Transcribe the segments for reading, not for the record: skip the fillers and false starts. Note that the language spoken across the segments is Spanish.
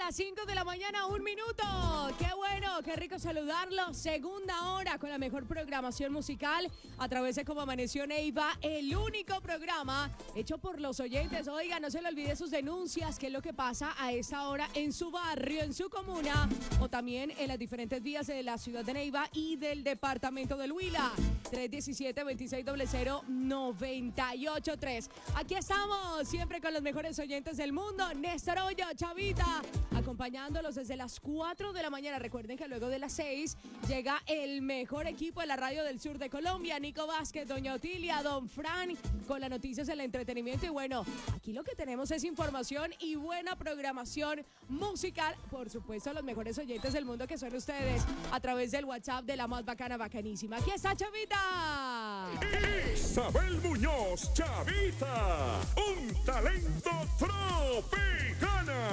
las 5 de la mañana, 1 minuto. Qué bueno, qué rico saludarlos. Segunda hora con la mejor programación musical a través de Como Amaneció Neiva, el único programa hecho por los oyentes. Oiga, no se le olvide sus denuncias, qué es lo que pasa a esa hora en su barrio, en su comuna o también en las diferentes vías de la ciudad de Neiva y del departamento del Huila. 317-2600-983. Aquí estamos, siempre con los mejores oyentes del mundo. Néstor Hoyo, Chavita, acompañándolos desde las 4 de la mañana. Recuerden que luego de las 6 llega el mejor equipo de la radio del sur de Colombia. Nico Vázquez, doña Otilia, don Fran, con las noticias del entretenimiento. Y bueno, aquí lo que tenemos es información y buena programación musical. Por supuesto, los mejores oyentes del mundo que son ustedes a través del WhatsApp de la más bacana, bacanísima. Aquí está Chavita. Isabel Muñoz, Chavita, un talento tropicana.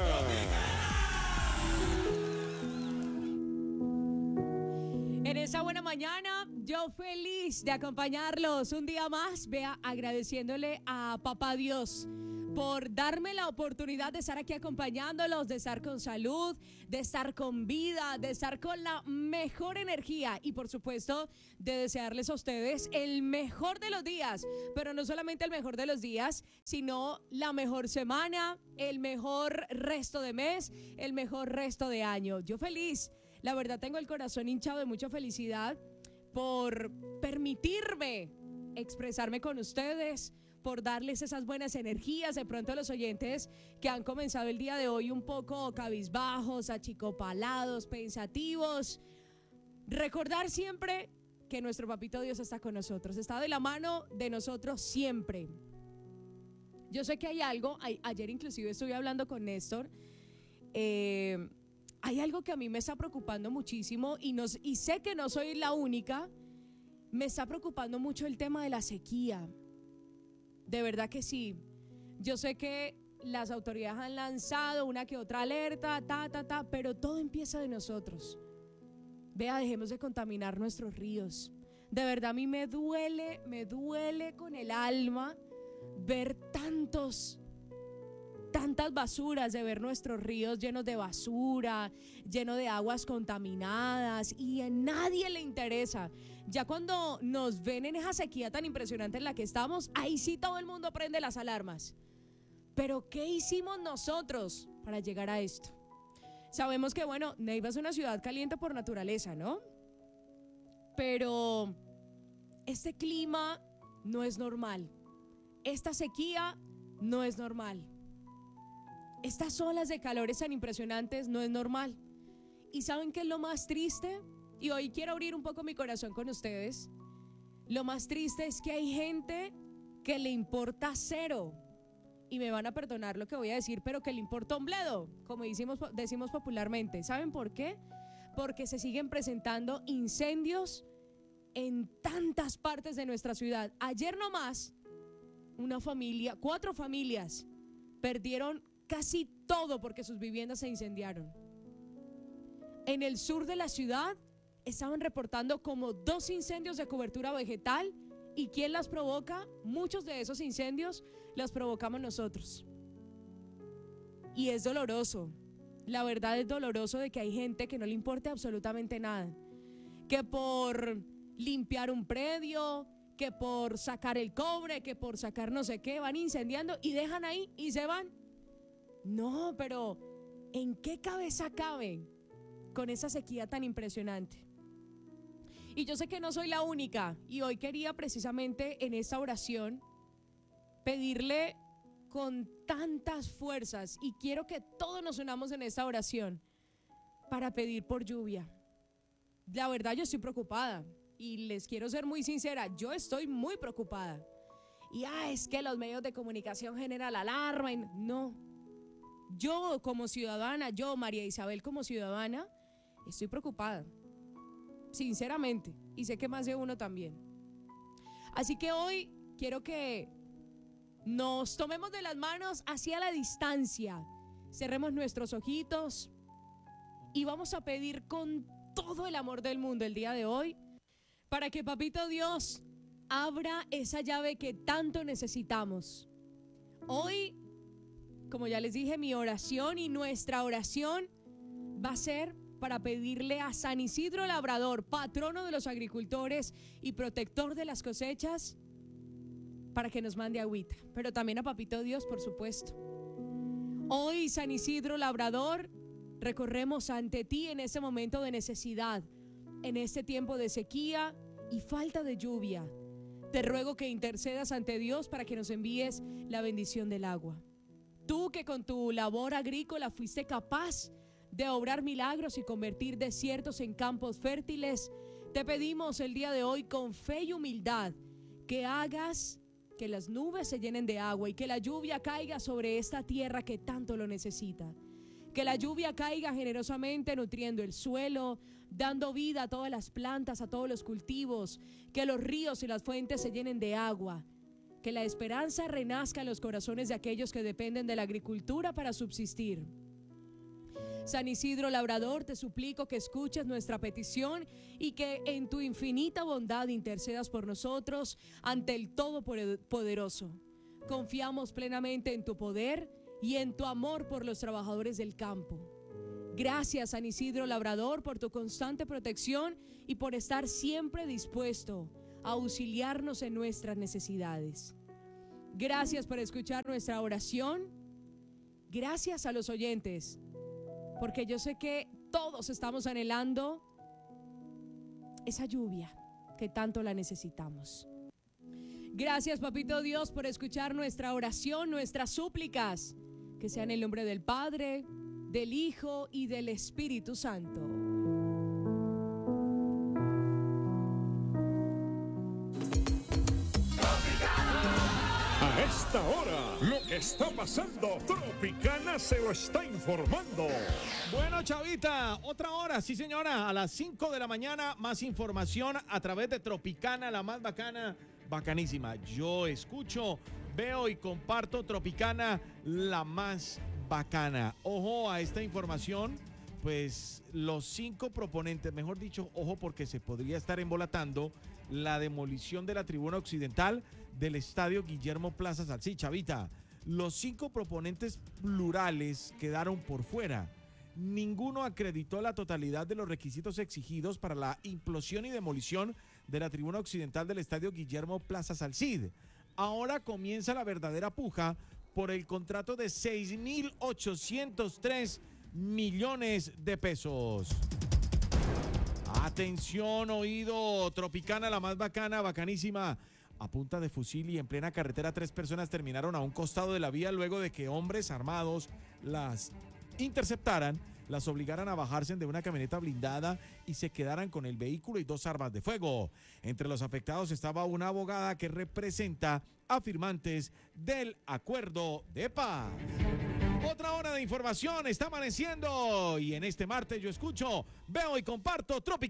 En esa buena mañana, yo feliz de acompañarlos un día más, vea, agradeciéndole a Papá Dios por darme la oportunidad de estar aquí acompañándolos, de estar con salud, de estar con vida, de estar con la mejor energía y por supuesto de desearles a ustedes el mejor de los días, pero no solamente el mejor de los días, sino la mejor semana, el mejor resto de mes, el mejor resto de año. Yo feliz, la verdad tengo el corazón hinchado de mucha felicidad por permitirme expresarme con ustedes, por darles esas buenas energías de pronto a los oyentes que han comenzado el día de hoy un poco cabizbajos, achicopalados, pensativos. Recordar siempre que nuestro papito Dios está con nosotros, está de la mano de nosotros siempre. Yo sé que hay algo, ayer inclusive estuve hablando con Néstor, hay algo que a mí me está preocupando muchísimo y sé que no soy la única. Me está preocupando mucho el tema de la sequía. De verdad que sí. Yo sé que las autoridades han lanzado una que otra alerta, pero todo empieza de nosotros. Vea, dejemos de contaminar nuestros ríos. De verdad a mí me duele con el alma ver tantas basuras, de ver nuestros ríos llenos de basura, llenos de aguas contaminadas y a nadie le interesa. Ya cuando nos ven en esa sequía tan impresionante en la que estamos, ahí sí todo el mundo prende las alarmas. Pero ¿qué hicimos nosotros para llegar a esto? Sabemos que, bueno, Neiva es una ciudad caliente por naturaleza, ¿no? Pero este clima no es normal. Esta sequía no es normal. Estas olas de calores tan impresionantes no es normal. ¿Y saben qué es lo más triste? Y hoy quiero abrir un poco mi corazón con ustedes. Lo más triste es que hay gente que le importa cero. Y me van a perdonar lo que voy a decir, pero que le importa un bledo, como decimos popularmente. ¿Saben por qué? Porque se siguen presentando incendios en tantas partes de nuestra ciudad. Ayer nomás, 4 familias perdieron casi todo porque sus viviendas se incendiaron. En el sur de la ciudad estaban reportando como 2 incendios de cobertura vegetal. ¿Y quién las provoca? Muchos de esos incendios los provocamos nosotros. Y es doloroso. La verdad es doloroso de que hay gente que no le importa absolutamente nada. Que por limpiar un predio, que por sacar el cobre, que por sacar no sé qué, van incendiando y dejan ahí y se van. No, pero ¿en qué cabeza caben con esa sequía tan impresionante? Y yo sé que no soy la única y hoy quería precisamente en esta oración pedirle con tantas fuerzas y quiero que todos nos unamos en esta oración para pedir por lluvia. La verdad yo estoy preocupada y les quiero ser muy sincera, yo estoy muy preocupada. Y es que los medios de comunicación generan alarma. No. Yo como ciudadana, María Isabel como ciudadana, estoy preocupada, sinceramente, y sé que más de uno también. Así que hoy quiero que nos tomemos de las manos hacia la distancia, cerremos nuestros ojitos y vamos a pedir con todo el amor del mundo el día de hoy para que Papito Dios abra esa llave que tanto necesitamos. Hoy como ya les dije, mi oración y nuestra oración va a ser para pedirle a San Isidro Labrador, patrono de los agricultores y protector de las cosechas, para que nos mande agüita, pero también a Papito Dios, por supuesto. Hoy, San Isidro Labrador, recorremos ante ti en este momento de necesidad, en este tiempo de sequía y falta de lluvia. Te ruego que intercedas ante Dios para que nos envíes la bendición del agua. Tú que con tu labor agrícola fuiste capaz de obrar milagros y convertir desiertos en campos fértiles, te pedimos el día de hoy con fe y humildad que hagas que las nubes se llenen de agua y que la lluvia caiga sobre esta tierra que tanto lo necesita. Que la lluvia caiga generosamente nutriendo el suelo, dando vida a todas las plantas, a todos los cultivos. Que los ríos y las fuentes se llenen de agua. Que la esperanza renazca en los corazones de aquellos que dependen de la agricultura para subsistir. San Isidro Labrador, te suplico que escuches nuestra petición y que en tu infinita bondad intercedas por nosotros ante el Todopoderoso. Confiamos plenamente en tu poder y en tu amor por los trabajadores del campo. Gracias, San Isidro Labrador, por tu constante protección y por estar siempre dispuesto a auxiliarnos en nuestras necesidades. Gracias por escuchar nuestra oración. Gracias a los oyentes, porque yo sé que todos estamos anhelando esa lluvia que tanto la necesitamos. Gracias, Papito Dios, por escuchar nuestra oración, nuestras súplicas, que sea en el nombre del Padre, del Hijo y del Espíritu Santo. A esta hora, lo que está pasando, Tropicana se lo está informando. Bueno, Chavita, otra hora, sí señora, a las 5 de la mañana, más información a través de Tropicana, la más bacana, bacanísima. Yo escucho, veo y comparto Tropicana, la más bacana. Ojo a esta información, pues los 5 proponentes, mejor dicho, ojo porque se podría estar embolatando la demolición de la tribuna occidental del estadio Guillermo Plaza Salcí. Chavita, los 5 proponentes plurales quedaron por fuera. Ninguno acreditó la totalidad de los requisitos exigidos para la implosión y demolición de la tribuna occidental del estadio Guillermo Plaza Salcid. Ahora comienza la verdadera puja por el contrato de 6.803 millones de pesos. Atención, oído, Tropicana, la más bacana, bacanísima. A punta de fusil y en plena carretera, 3 personas terminaron a un costado de la vía luego de que hombres armados las interceptaran, las obligaran a bajarse de una camioneta blindada y se quedaran con el vehículo y 2 armas de fuego. Entre los afectados estaba una abogada que representa a firmantes del acuerdo de paz. Otra hora de información está amaneciendo y en este martes yo escucho, veo y comparto Tropicana.